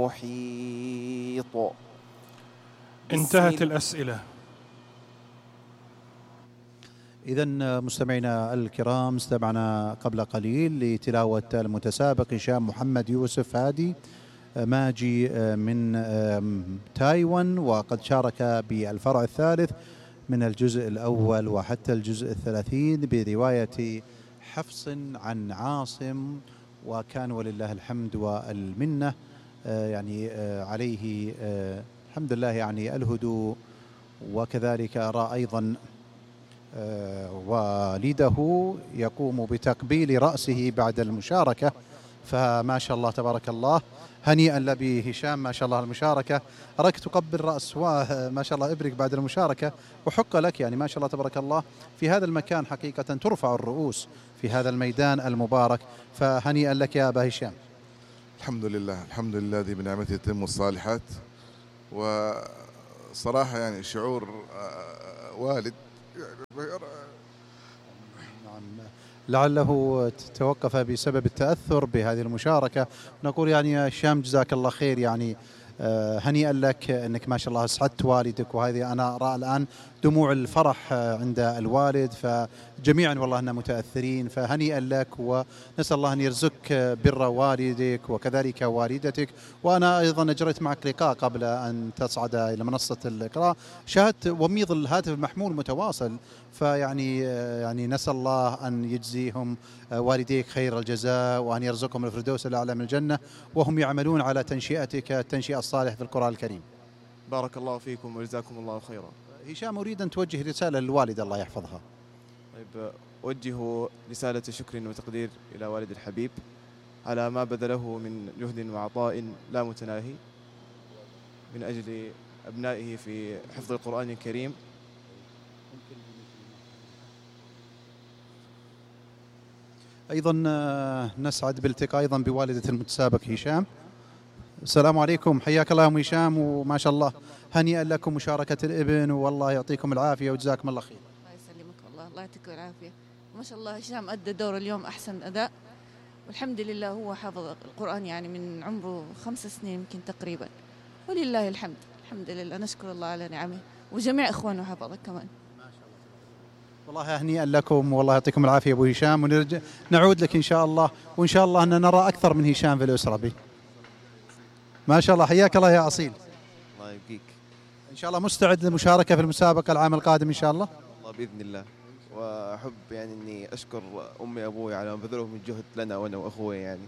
محيط. انتهت الأسئلة. إذن مستمعينا الكرام، استمعنا قبل قليل لتلاوة المتسابق هشام محمد يوسف هادي ماجي من تايوان، وقد شارك بالفرع الثالث من الجزء الأول وحتى الجزء 30 برواية حفص عن عاصم، وكان ولله الحمد والمنة يعني عليه الحمد لله يعني الهدوء، وكذلك أرى أيضا والده يقوم بتقبيل رأسه بعد المشاركة، فما شاء الله تبارك الله، هنيئا لأبي هشام ما شاء الله المشاركة. أراك تقبل رأس وما شاء الله إبرك بعد المشاركة، وحق لك يعني ما شاء الله تبارك الله في هذا المكان حقيقة ترفع الرؤوس في هذا الميدان المبارك، فهنيئا لك يا أبا هشام. الحمد لله، الحمد لله الذي بنعمته تتم الصالحات. وصراحة يعني شعور والد لعله توقف بسبب التأثر بهذه المشاركة. نقول يعني يا هشام جزاك الله خير، يعني هنيئا لك أنك ما شاء الله أسعدت والدك، وهذه أنا أرى الآن دموع الفرح عند الوالد، فجميعا والله أننا متأثرين، فهنيئا لك، ونسأل الله أن يرزقك بر والدك وكذلك والدتك. وأنا أيضا أجريت معك لقاء قبل أن تصعد إلى منصة الإقراء، شاهدت وميض الهاتف المحمول متواصل، فيعني نسأل الله أن يجزيهم والديك خير الجزاء، وأن يرزقهم الفردوس الأعلى من الجنة، وهم يعملون على تنشئتك التنشئة الصالحة في القرآن الكريم. بارك الله فيكم وجزاكم الله خيرا. هشام، أريد أن توجه رسالة للوالدة الله يحفظها. طيب، أوجه رسالة شكر وتقدير إلى والد الحبيب على ما بذله من جهد وعطاء لا متناهي من أجل أبنائه في حفظ القرآن الكريم. أيضا نسعد بالالتقاء أيضا بوالدة المتسابق هشام. السلام عليكم، حياك الله يا أم هشام، وما شاء الله هنيئا لكم مشاركة الابن، والله يعطيكم العافية وجزاكم الله خير. الله يسلمك والله، الله يعطيك العافية. ما شاء الله هشام أدى دور اليوم أحسن أداء، والحمد لله هو حافظ القرآن يعني من عمره 5 سنين يمكن تقريبا، ولله الحمد. الحمد لله، نشكر الله على نعمه، وجميع إخوانه حفظك كمان. والله هنيئا لكم، والله يعطيكم العافية أبو هشام، ونعود لك إن شاء الله، وإن شاء الله أن نرى أكثر من هشام في الأسرة بي. ما شاء الله، حياك الله يا أصيل. الله يبقيك. إن شاء الله مستعد للمشاركة في المسابقة العام القادم إن شاء الله؟ الله بإذن الله. وأحب يعني أني أشكر أمي وأبوي على ما بذلوا من جهد لنا وأنا وأخوي يعني.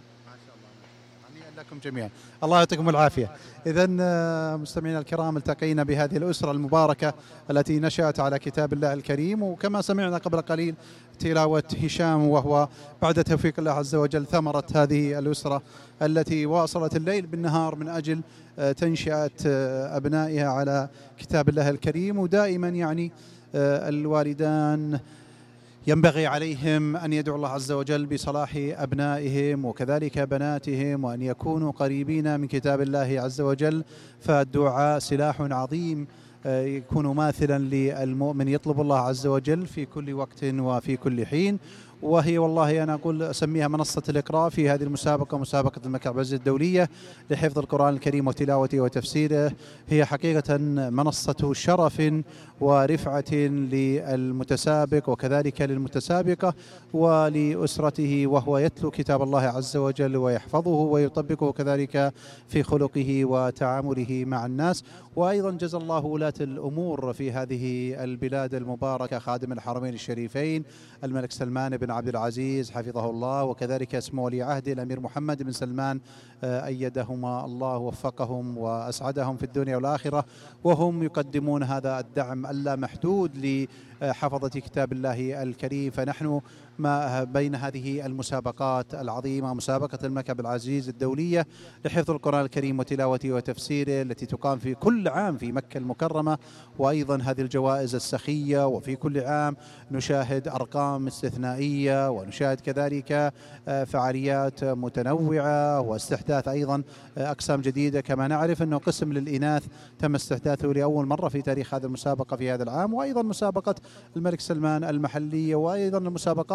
لكم جميعا، الله يعطيكم العافية. إذن مستمعينا الكرام، التقينا بهذه الأسرة المباركة التي نشأت على كتاب الله الكريم، وكما سمعنا قبل قليل تلاوة هشام، وهو بعد توفيق الله عز وجل ثمرة هذه الأسرة التي واصلت الليل بالنهار من أجل تنشئة أبنائها على كتاب الله الكريم. ودائما يعني الوالدان ينبغي عليهم أن يدعوا الله عز وجل بصلاح أبنائهم وكذلك بناتهم، وأن يكونوا قريبين من كتاب الله عز وجل، فالدعاء سلاح عظيم يكون ماثلا للمؤمن يطلب الله عز وجل في كل وقت وفي كل حين. وهي والله أنا أقول أسميها منصة الإقراء في هذه المسابقة، مسابقة الملك عبد العزيز الدولية لحفظ القرآن الكريم وتلاوته وتفسيره، هي حقيقة منصة شرف ورفعة للمتسابق وكذلك للمتسابقة ولأسرته، وهو يتلو كتاب الله عز وجل ويحفظه ويطبقه كذلك في خلقه وتعامله مع الناس. وأيضا جزا الله ولاة الأمور في هذه البلاد المباركة، خادم الحرمين الشريفين الملك سلمان بن عبد العزيز حفظه الله، وكذلك اسمه ولي عهده الأمير محمد بن سلمان أيدهما الله، وفقهم وأسعدهم في الدنيا والآخرة، وهم يقدمون هذا الدعم اللامحدود لحفظة كتاب الله الكريم. فنحن ما بين هذه المسابقات العظيمة، مسابقة الملك عبد العزيز الدولية لحفظ القرآن الكريم وتلاوته وتفسيره التي تقام في كل عام في مكة المكرمة، وأيضا هذه الجوائز السخية، وفي كل عام نشاهد أرقام استثنائية، ونشاهد كذلك فعاليات متنوعة واستحداث أيضا أقسام جديدة. كما نعرف أنه قسم للإناث تم استحداثه لأول مرة في تاريخ هذه المسابقة في هذا العام، وأيضا مسابقة الملك سلمان المحلية، وأيضا المسابقات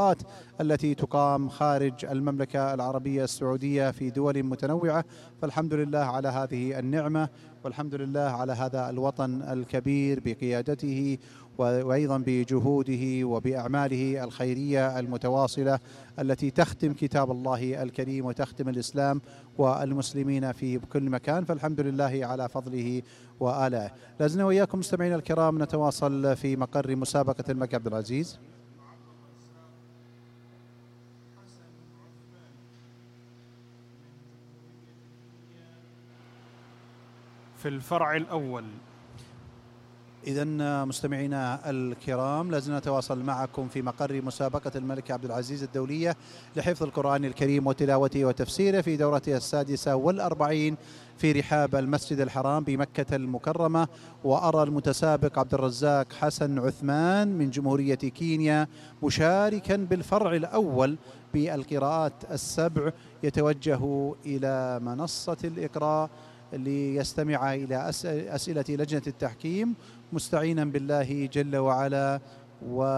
الدورات التي تقام خارج المملكة العربية السعودية في دول متنوعة. فالحمد لله على هذه النعمة، والحمد لله على هذا الوطن الكبير بقيادته وأيضا بجهوده وبأعماله الخيرية المتواصلة التي تخدم كتاب الله الكريم وتخدم الإسلام والمسلمين في كل مكان. فالحمد لله على فضله وآلائه. لازلنا وإياكم مستمعينا الكرام نتواصل في مقر مسابقة الملك عبد العزيز. في الفرع الأول. إذن مستمعينا الكرام لازلنا نتواصل معكم في مقر مسابقة الملك عبد العزيز الدولية لحفظ القرآن الكريم وتلاوته وتفسيره في دورتها 46 في رحاب المسجد الحرام بمكة المكرمة. وأرى المتسابق عبد الرزاق حسن عثمان من جمهورية كينيا مشاركا بالفرع الأول بالقراءات السبع يتوجه إلى منصة الإقراء ليستمع إلى أسئلة لجنة التحكيم مستعينا بالله جل وعلا